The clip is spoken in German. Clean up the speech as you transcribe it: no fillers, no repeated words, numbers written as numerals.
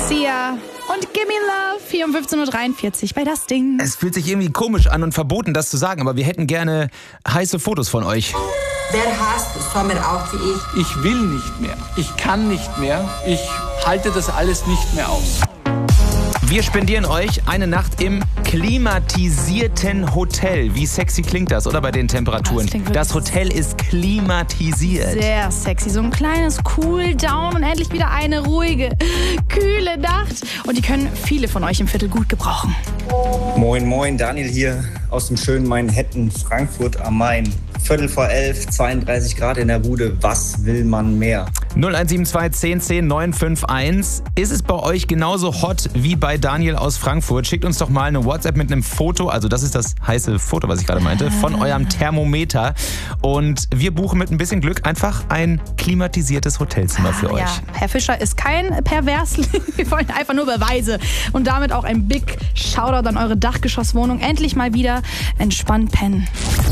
Sia und Gimme Love hier um 15.43 Uhr bei Das Ding. Es fühlt sich irgendwie komisch an und verboten, das zu sagen, aber wir hätten gerne heiße Fotos von euch. Wer hasst Sommer auch wie ich? Ich will nicht mehr. Ich kann nicht mehr. Ich halte das alles nicht mehr aus. Wir spendieren euch eine Nacht im klimatisierten Hotel. Wie sexy klingt das, oder bei den Temperaturen? Das Hotel ist klimatisiert. Sehr sexy. So ein kleines Cool-Down und endlich wieder eine ruhige, kühle Nacht. Und die können viele von euch im Viertel gut gebrauchen. Moin, moin, Daniel hier aus dem schönen Manhattan, Frankfurt am Main. 11:45, 32 Grad in der Bude. Was will man mehr? 0172 10 10 951. Ist es bei euch genauso hot wie bei Daniel aus Frankfurt? Schickt uns doch mal eine WhatsApp mit einem Foto, also das ist das heiße Foto, was ich gerade meinte, von eurem Thermometer. Und wir buchen mit ein bisschen Glück einfach ein klimatisiertes Hotelzimmer für euch. Ja, Herr Fischer ist kein Perversling. Wir wollen einfach nur Beweise. Und damit auch ein Big Shoutout an eure Dachgeschosswohnung. Endlich mal wieder entspannt pennen.